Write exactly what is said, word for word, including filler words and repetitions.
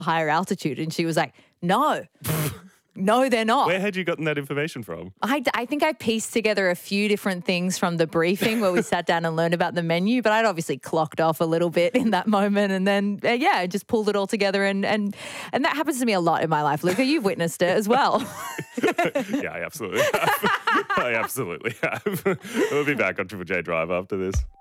higher altitude. And she was like, no. No, they're not. Where had you gotten that information from? I, I think I pieced together a few different things from the briefing where we sat down and learned about the menu, but I'd obviously clocked off a little bit in that moment. And then, uh, yeah, I just pulled it all together. And, and and that happens to me a lot in my life, Luca. You've witnessed it as well. Yeah, I absolutely have. I absolutely have. We'll be back on Triple J Drive after this.